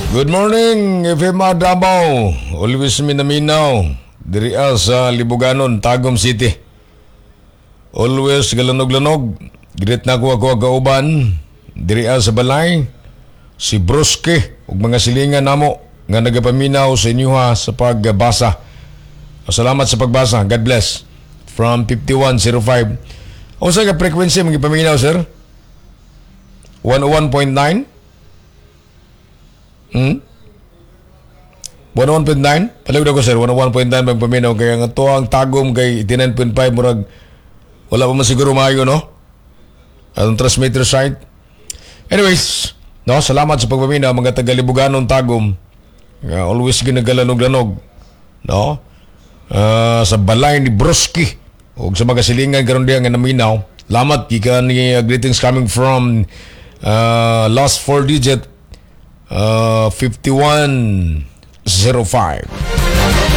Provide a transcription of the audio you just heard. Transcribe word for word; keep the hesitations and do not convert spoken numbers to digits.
Good morning, F M Davao. Always minaminaw. Diri sa Libuganon, Tagum City. Always galanog-lanog. Greet na ko ako kauban. Diri sa balay. Si Bruske ug mga silingan namo nga nagapaminaw sa inyo ha sa pagbasa. Salamat sa pagbasa. God bless. From fifty-one oh five. O sa ka frequency mga paminaw, sir? one oh one point nine? Hmm? one oh one point nine? Palagod ako, sir. one oh one point nine magpaminaw. Kaya nga to ang Tagum kay eighty-nine point five. Murag wala pa man siguro maayo, no? Ang transmitter site. Anyways, no, salamat sa pagpaminaw mga taga-Libuganon Tagum. Uh, always ginagalanog-lanog. No? Uh, sa balay ni Broski o sa mga silingan karon diya nga naminaw. Salamat kika ni uh, greetings coming from uh, last four digit uh, fifty-one oh five.